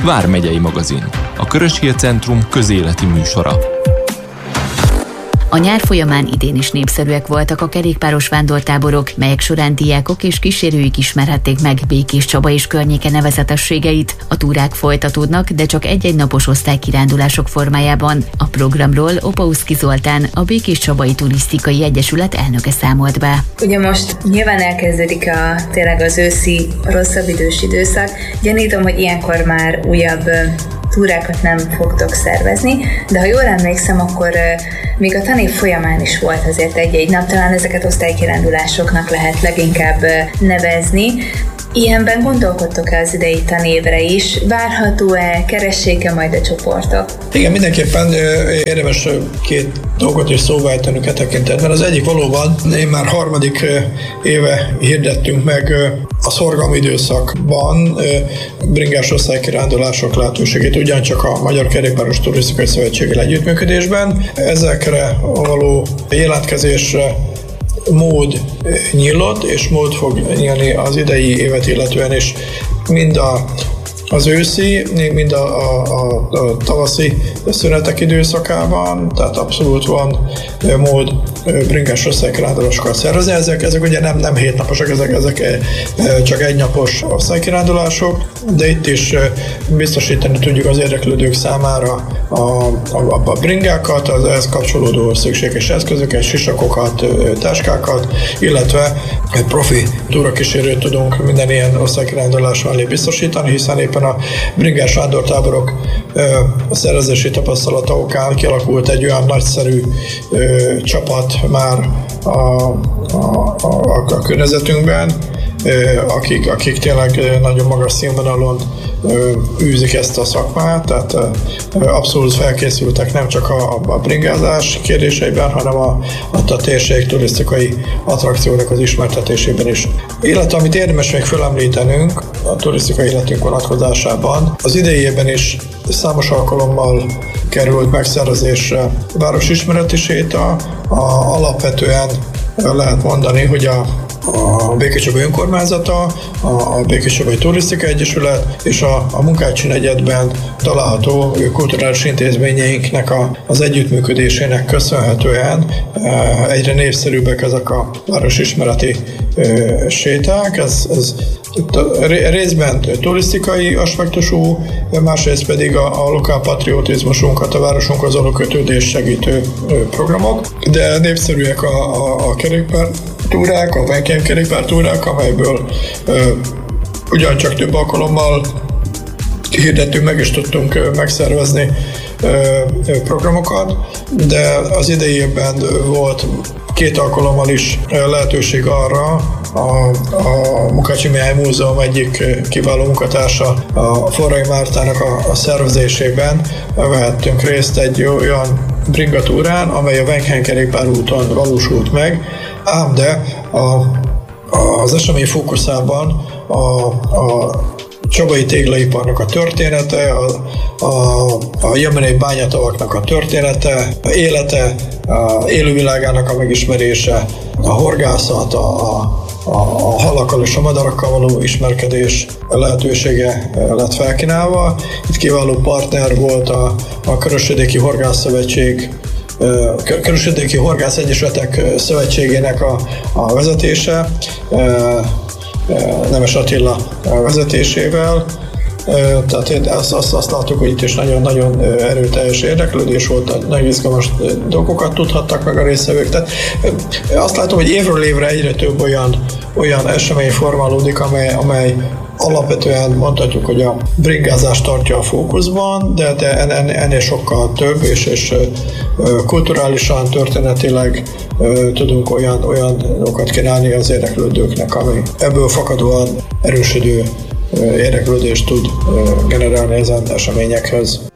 Vármegyei magazin, a Körös-Hír Centrum közéleti műsora. A nyár folyamán idén is népszerűek voltak a kerékpáros vándortáborok, melyek során diákok és kísérőik ismerhették meg Békéscsaba és környéke nevezetességeit. A túrák folytatódnak, de csak egy-egy napos osztálykirándulások formájában. A programról Opauszki Zoltán, a Békéscsabai Turisztikai Egyesület elnöke számolt be. Ugye most nyilván elkezdődik tényleg az őszi rosszabb idős időszak. Gyanítom, hogy ilyenkor már újabb túrákat nem fogtok szervezni, de ha jól emlékszem, akkor még a tanév folyamán is volt azért egy-egy nap, talán ezeket osztálykirándulásoknak lehet leginkább nevezni. Ilyenben gondolkodtok-e az idei tanévre is? Várható-e, keressék-e majd a csoportok? Igen, mindenképpen érdemes két dolgot is szóba ejtenünk e tekintetben. Az egyik valóban, én már harmadik éve hirdettünk meg a szorgalmi időszakban bringás osztálykirándulások lehetőségét, ugyancsak a Magyar Kerékpáros Turisztikai Szövetséggel együttműködésben. Ezekre való jelentkezésre mód nyílt, és mód fog nyílni az idei évet illetően is, mind az őszi, mind a tavaszi szünetek időszakában, tehát abszolút van mód bringás osztálykirándulásokat szervezni. Ezek ugye nem hétnaposak, ezek csak egynapos osztálykirándulások, de itt is biztosítani tudjuk az érdeklődők számára a bringákat, az ehhez kapcsolódó szükséges eszközöket, sisakokat, táskákat, illetve egy profi túrakísérőt tudunk minden ilyen osztálykirándulás mellé biztosítani, hiszen éppen a bringás vándortáborok szervezési tapasztalata okán kialakult egy olyan nagyszerű csapat már a környezetünkben, akik tényleg nagyon magas színvonalon űzik ezt a szakmát, tehát abszolút felkészültek nem csak a bringázás kérdéseiben, hanem a térség turisztikai attrakciónak az ismertetésében is. Illetve, amit érdemes még felemlítenünk a turisztikai életünk vonatkozásában, az idejében is számos alkalommal került megszervezésre városismereti séta. Alapvetően lehet mondani, hogy a Békéscsabai Önkormányzata, a Békéscsabai Turisztikai Egyesület és a Munkácsi negyedben található kulturális intézményeinknek az együttműködésének köszönhetően egyre népszerűbbek ezek a városismereti séták. Ez részben turisztikai aspektusú, másrészt pedig a lokálpatriotizmusunkat, a városunkhoz való kötődést segítő programok, de népszerűek a kerékpártúrák, a weekend kerékpártúrák, amelyből ugyancsak több alkalommal hirdettünk, meg is tudtunk megszervezni programokat, de az idei évben volt 2 alkalommal is lehetőség arra, a Munkácsi Mihály Múzeum egyik kiváló munkatársa, a Forrai Mártának a szervezésében vehettünk részt egy olyan bringatúrán, amely a Wenkheim kerékpárúton valósult meg, ám de az esemény fókuszában a csabai téglaiparnak a története, a jemenei bányatavaknak a története, a élete, a élővilágának a megismerése, a horgászat, a halakkal és a madarakkal való ismerkedés lehetősége lett felkínálva. Itt kiváló partner volt a Körösvidéki Horgászszövetség, Körösvidéki Horgász Egyesületek Szövetségének a vezetése, Nemes Attila vezetésével. Tehát azt láttuk, hogy itt is nagyon-nagyon erőteljes érdeklődés volt, nagyon izgalmas dolgokat tudhattak meg a résztvevők. Tehát azt látom, hogy évről évre egyre több olyan esemény formálódik, amely alapvetően mondhatjuk, hogy a bringázást tartja a fókuszban, de ennél sokkal több, és kulturálisan, történetileg tudunk olyan dolgokat kínálni az érdeklődőknek, ami ebből fakadóan erősödő érdeklődést tud generálni ezen eseményekhez.